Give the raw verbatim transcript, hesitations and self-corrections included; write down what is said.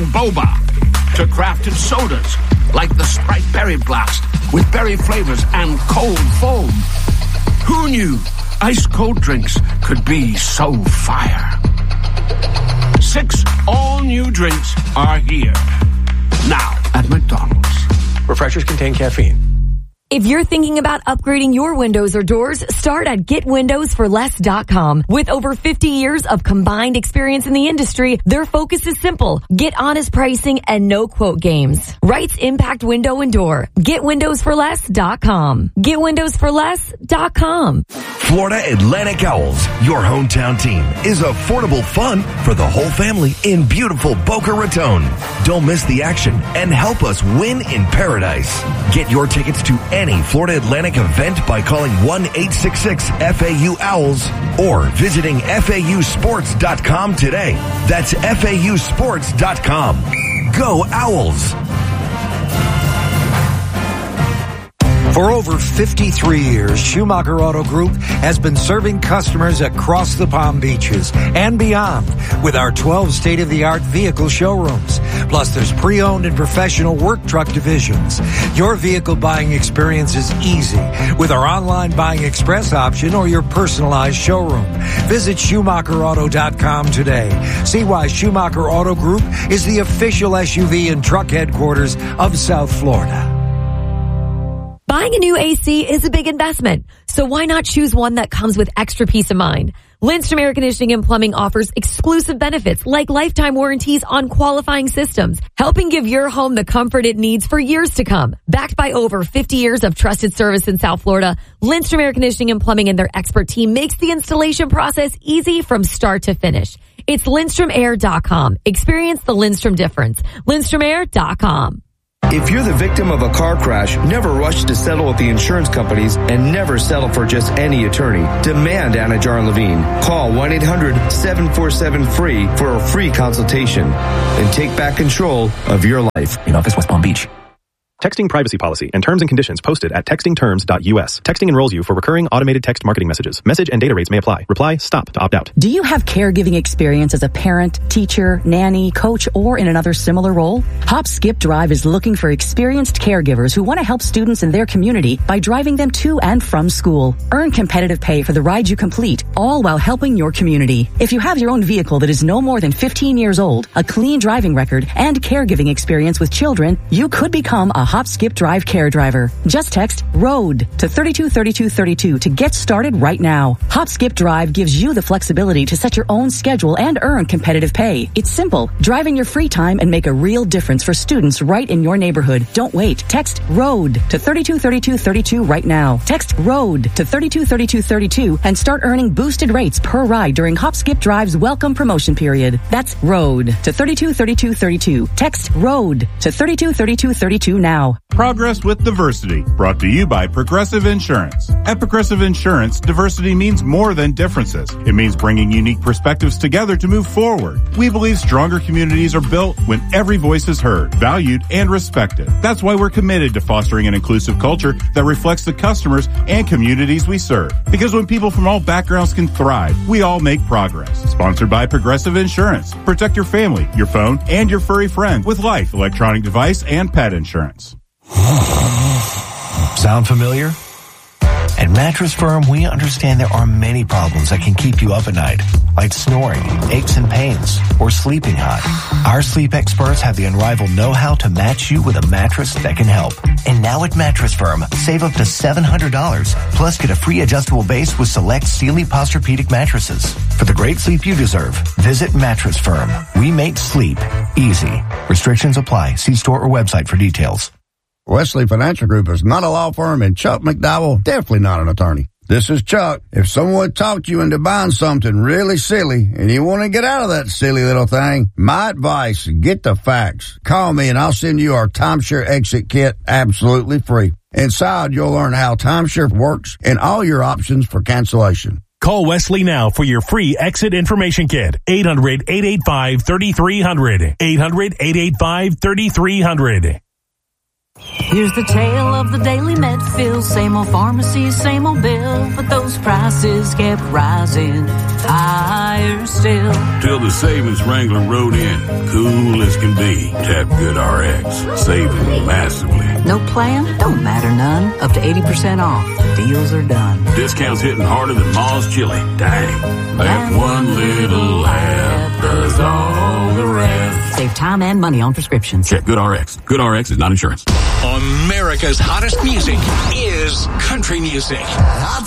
boba to crafted sodas like the Sprite Berry Blast with berry flavors and cold foam. Who knew ice-cold drinks could be so fire? Six all-new drinks are here now at McDonald's. Refreshers contain caffeine. If you're thinking about upgrading your windows or doors, start at get windows for less dot com. With over fifty years of combined experience in the industry, their focus is simple. Get honest pricing and no quote games. Wrights Impact Window and Door. get windows for less dot com. get windows for less dot com. Florida Atlantic Owls, your hometown team, is affordable fun for the whole family in beautiful Boca Raton. Don't miss the action and help us win in paradise. Get your tickets to any Florida Atlantic event by calling one eight six six F A U Owls or visiting F A U sports dot com today. That's F A U sports dot com. Go Owls! For over fifty-three years, Schumacher Auto Group has been serving customers across the Palm Beaches and beyond with our twelve state-of-the-art vehicle showrooms. Plus, there's pre-owned and professional work truck divisions. Your vehicle buying experience is easy with our online buying express option or your personalized showroom. Visit Schumacher Auto dot com today. See why Schumacher Auto Group is the official S U V and truck headquarters of South Florida. Buying a new A C is a big investment, so why not choose one that comes with extra peace of mind? Lindstrom Air Conditioning and Plumbing offers exclusive benefits like lifetime warranties on qualifying systems, helping give your home the comfort it needs for years to come. Backed by over fifty years of trusted service in South Florida, Lindstrom Air Conditioning and Plumbing and their expert team makes the installation process easy from start to finish. It's Lindstrom Air dot com. Experience the Lindstrom difference. Lindstrom Air dot com. If you're the victim of a car crash, never rush to settle with the insurance companies and never settle for just any attorney. Demand Anajar and Levine. Call one eight hundred seven four seven free for a free consultation and take back control of your life. In office, West Palm Beach. Texting privacy policy and terms and conditions posted at texting terms dot U S. Texting enrolls you for recurring automated text marketing messages. Message and data rates may apply. Reply STOP to opt out. Do you have caregiving experience as a parent, teacher, nanny, coach, or in another similar role? Hop Skip Drive is looking for experienced caregivers who want to help students in their community by driving them to and from school. Earn competitive pay for the ride you complete, all while helping your community. If you have your own vehicle that is no more than fifteen years old, a clean driving record, and caregiving experience with children, you could become a Hop Skip Drive care driver. Just text ROAD to three two three two three two to get started right now. Hop Skip Drive gives you the flexibility to set your own schedule and earn competitive pay. It's simple. Drive in your free time and make a real difference for students right in your neighborhood. Don't wait. Text ROAD to three two three two three two right now. Text ROAD to three two three two three two and start earning boosted rates per ride during Hop Skip Drive's welcome promotion period. That's ROAD to three two three two three two. Text ROAD to three two three two three two now. Progress with Diversity, brought to you by Progressive Insurance. At Progressive Insurance, diversity means more than differences. It means bringing unique perspectives together to move forward. We believe stronger communities are built when every voice is heard, valued, and respected. That's why we're committed to fostering an inclusive culture that reflects the customers and communities we serve. Because when people from all backgrounds can thrive, we all make progress. Sponsored by Progressive Insurance. Protect your family, your phone, and your furry friend with life, electronic device, and pet insurance. Sound familiar? At Mattress Firm, we understand there are many problems that can keep you up at night, like snoring, aches and pains, or sleeping hot. Our sleep experts have the unrivaled know-how to match you with a mattress that can help. And now at Mattress Firm, save up to seven hundred dollars, plus get a free adjustable base with select Sealy Posturepedic mattresses. For the great sleep you deserve, visit Mattress Firm. We make sleep easy. Restrictions apply. See store or website for details. Wesley Financial Group is not a law firm, and Chuck McDowell, definitely not an attorney. This is Chuck. If someone talked you into buying something really silly and you want to get out of that silly little thing, my advice, get the facts. Call me and I'll send you our timeshare exit kit absolutely free. Inside, you'll learn how timeshare works and all your options for cancellation. Call Wesley now for your free exit information kit. eight hundred, eight eight five, three three zero zero. eight hundred, eight eight five, three three zero zero. Here's the tale of the daily med fill. Same old pharmacy, same old bill, but those prices kept rising higher still. Till the savings Wrangler rode in, cool as can be. Tap Good R X, saving massively. No plan? Don't matter none. Up to eighty percent off. Deals are done. Discounts hitting harder than Ma's chili. Dang. That one little app does all the rest. Save time and money on prescriptions. Check Good R X. Good R X is not insurance. America's hottest music is country music.